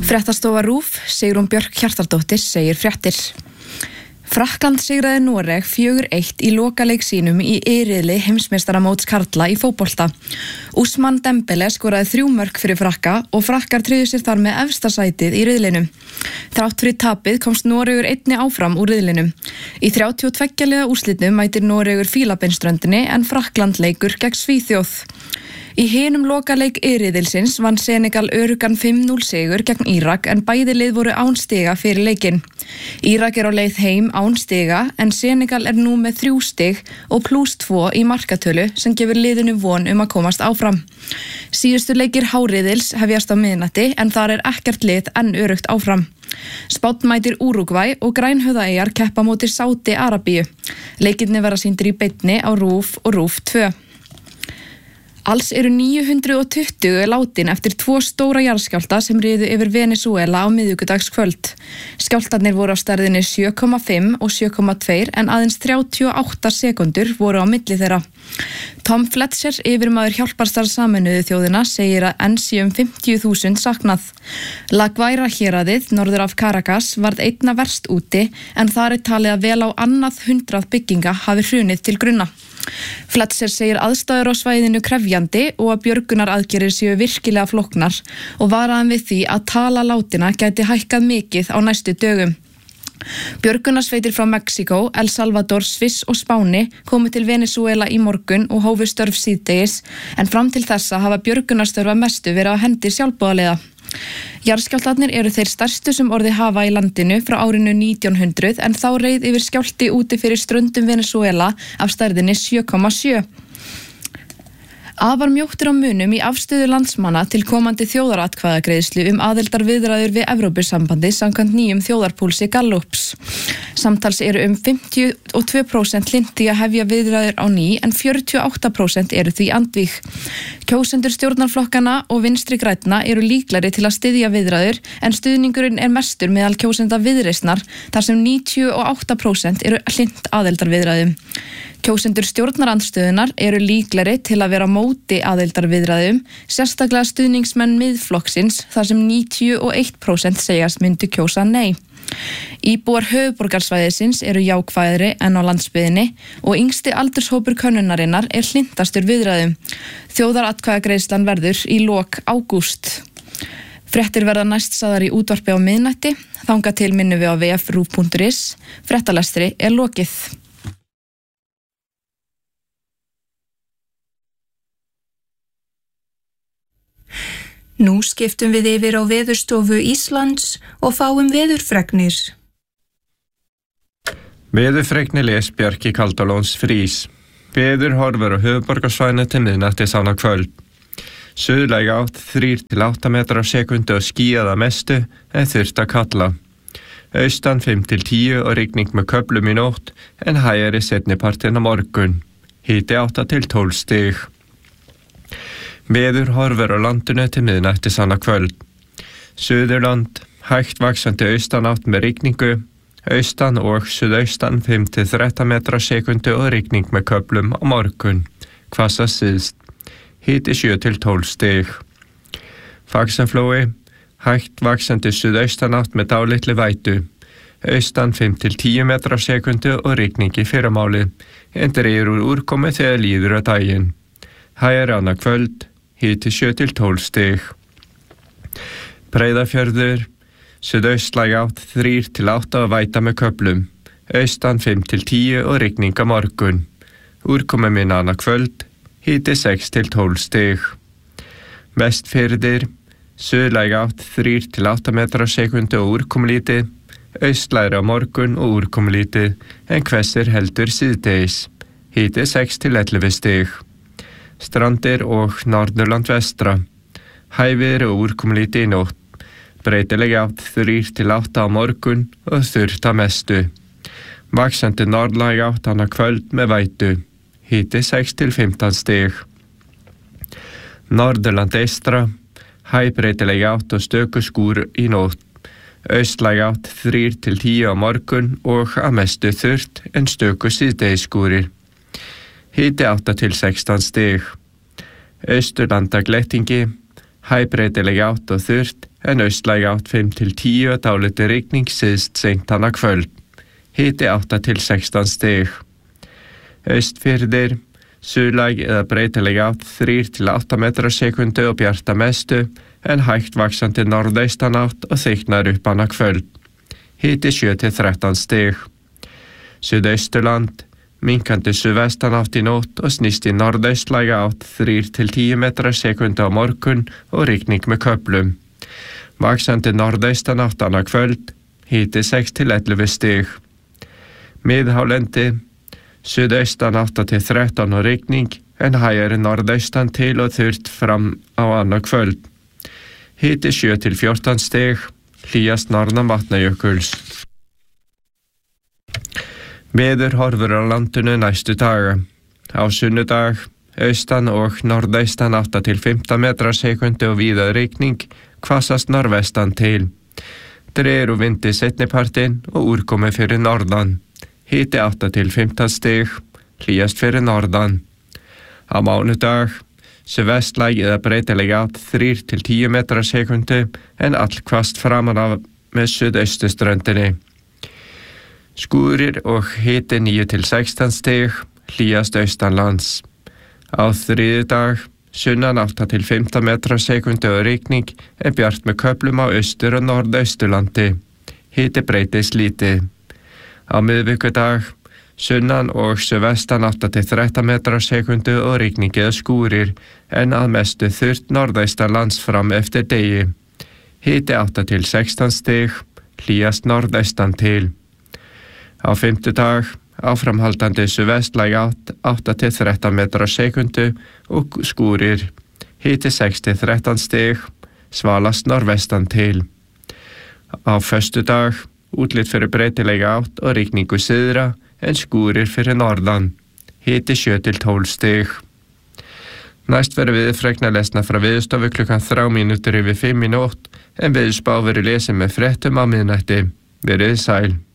Fréttastofa RÚV, Sigrún Björk Hjartardóttir segir fréttir. Frakkland sigraði Noreg 4-1 í lokaleik sínum í riðli heimsmeistaramóts karla í fótbolta. Ousmane Dembélé skoraði 3 mörk fyrir Frakka og Frakkar tryggðu sér þar með efsta sætið í riðlinum. Þrátt fyrir tapið komst Noregur einnig áfram úr riðlinum. Í 32 liða úrslitum mætir Noregur Fílabeinsströndinni en Frakkland leikur gegn Svíþjóð. Í hinum lokaleik riðilsins vann Senegal öruggan 5-0 sigur gegn Írak en bæði lið voru án stiga fyrir leikinn. Írak á leið heim án stiga en Senegal nú með 3 stig og +2 í markatölu sem gefur liðinu von að komast áfram. Síðustu leikir háriðils hefjast á miðnætti en þar ekkert lið enn örugt áfram. Spánn mætir Úrúgvæ og Grænhöfðaeyjar keppa móti Sádi Arabíu. Leikirnir verða sýndir í beinni á RÚV og RÚV 2. Alls 920 látin eftir 2 stóra jarðskjálfta sem riðu yfir Venesúela á miðvikudagskvöld. Skjálftarnir voru á stærðinni 7,5 og 7,2 en aðeins 38 sekúndur voru á milli þeirra. Tom Fletcher, yfirmaður hjálparstarfs Sameinuðu þjóðanna, segir að enn sé 50.000 saknað. La Guaira héraðið, norður af Caracas, varð einna verst úti en þar talið að vel á annað 100 bygginga hafi hrunið til grunna. Fletcher segir aðstæður á svæðinu krefjandi og að björgunaraðgerðir séu virkilega flóknar og varaði við því að tala látinna gæti hækkað mikið á næstu dögum. Björgunarsveitir frá Mexíkó, El Salvador, Sviss og Spáni komu til Venesúela í morgun og hófu störf síðdegis en fram til þessa hafa björgunarstörf að mestu verið á hendi sjálfboðaliða. Jarðskjálftarnir eru þeir stærstu sem orðið hafa í landinu frá árinu 1900 en þá reið yfir skjálfti úti fyrir ströndum Venesúela af stærðinni 7,7. Afar mjóttir á munum í afstöðu landsmanna til komandi þjóðaratkvæðagreiðslu aðildarviðræður við Evrópusambandið samkvæmt nýjum þjóðarpúlsi Gallups. Samtals eru 52% hlynnt því að hefja viðræður á ný en 48% eru því andvíg. Kjósendur stjórnarflokkana og Vinstri grænna eru líklari til að styðja viðræður en stuðningurinn mestur meðal kjósenda Viðreisnar þar sem 98% eru hlynnt aðildarviðræðum. Kjósendur stjórnarandstöðunar eru líklari til að vera á móti aðildarviðræðum, sérstaklega stuðningsmenn Miðflokksins þar sem 91% segjast myndu kjósa nei. Íbúar höfuðborgarsvæðisins eru jákvæðri en á landsbyggðinni og yngsti aldurshópur könnunarinnar hlynntastur viðræðum. Þjóðaratkvæðagreiðslan verður í lok ágúst. Fréttir verða næst sagðar í útvarpi á miðnætti, þangað til minnum við á vf.ru.is. Fréttalestri lokið. Nú skiptum við yfir á Veðurstofu Íslands og fáum veðurfregnir. Veðurfregnir les Bjarki Kaldalóns Frís. Veður horfur á höfuðborgarsvæðinu til miðnættis annað kvöld. Suðlæg átt 3-8 metrar á sekundu og skýjað að mestu en þurrt að kalla. Austan 5-10 og rigning með köflum í nótt en hægari seinnipartinn á morgun. Hiti 8-12 stig. Veður horfur á landinu til miðnættis annað kvöld. Suðurland, hægt vaxandi austanátt með rigningu, austan og suðaustan 5-13 metrar á sekundu og rigning með köflum á morgun. Hvassast syðst. Hiti 7-12 stig. Faxaflói, hægt vaxandi suðaustanátt með dálitli vætu. Austan 5-10 metrar á sekundu og rigning í fyrramálið, en dregur úr úrkomu þegar líður á daginn. Hægari annað kvöld. Hiti 7-12 stig. Breiðafjörður, suðaustlæg átt 3-8 og væta með köflum. Austan 5-10 og rigning á morgun. Úrkomu minna annað kvöld. Hiti 6-12 stig. Vestfirðir, suðlæg átt 3-8 metrar á sekundu og úrkomulítið. Austlægri á morgun og úrkomulítið en hvessir heldur síðdegis. Hiti 6-11 stig. Strandir og Norðurland vestra. Hægviðri og úrkomulítið í nótt. Breytileg átt 3-8 á morgun og þurrt að mestu. Vaxandi norðlæg átt annað kvöld með vætu. Hiti 6-15 stig. Norðurland eystra. Hægbreytileg átt og stöku skúr í nótt. Austlæg átt 3-10 á morgun og að mestu þurrt en stöku síðdegisskúrir. Hiti 8-16 stig. Austurlanda glettingi, Hægbreytileg átt og þurrt en austlæg átt 5-10 og dálítil rigning syðst seint annað kvöld. Hiti 8-16 stig. Austfirðir, suðlæg eða breytileg átt 3-8 metrar á sekundu og bjart að mestu en hægt vaxandi norðaustan átt og þykknar upp annað kvöld. Hiti 7-13 stig. Suðausturland, minkandi suðvestan átt í nótt og snýst í norðaustlæga átt 3-10 metrar á sekundu á morgun og rigning með köflum. Vaxandi norðaustan átt annað kvöld, hiti 6-11 stig. Miðhálendi, suðaustan 8-13 og rigning en hægari norðaustan til og þurrt fram á annað kvöld. Hiti 7-14 stig, hlýjast norðan Vatnajökuls. Veður horfur á landinu næstu daga. Á sunnudag, austan og norðaustan 8-15 metrar á sekundu og víða rigning, hvassast norðvestan til. Dregur úr vindi seinnipartinn og úrkomi fyrir norðan. Hiti 8-15 stig, hlýjast fyrir norðan. Á mánudag, suðvestlæg eða breytileg átt 3-10 metrar á sekundu en allhvasst framan af með suðaustuströndinni. Skúrir og hiti 9-16 stig, hlýjast austanlands. Á þriðjudag, sunnan 8-15 metrar á sekundu og rigning en bjart með köflum á austur- og norðausturlandi. Hiti breytist lítið. Á miðvikudag, sunnan og suðvestan 8-13 metrar á sekundu og rigning eða skúrir en að mestu þurrt norðaustanlands fram eftir degi. Hiti 8-16 stig, hlýjast norðaustan til. Á fimmtudag, áframhaldandi suðvestlæg átt 8-13 metrar á sekundu og skúrir. Hiti 6-13 stig, svalast norðvestan til. Á föstudag, útlit fyrir breytilega átt og rigningu syðra en skúrir fyrir norðan. Hiti 7-12 stig. Næst verður veðurfregna lesna frá Veðurstofu klukkan 3:05 en veðurspá verður lesin með fréttum á miðnætti. Verið sæl.